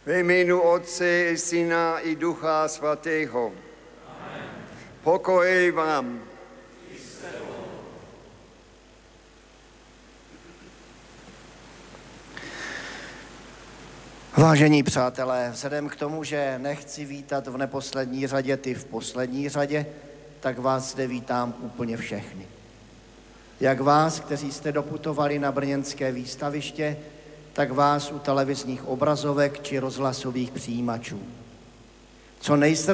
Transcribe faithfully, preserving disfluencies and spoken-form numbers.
Ve jménu Otce, Syna i Ducha Svatého. Amen. Pokoj vám. Vážení přátelé, vzhledem k tomu, že nechci vítat v neposlední řadě ty v poslední řadě, tak vás zde vítám úplně všechny. Jak vás, kteří jste doputovali na brněnské výstaviště, tak vás u televizních obrazovek či rozhlasových přijímačů. Co nejsrdečněji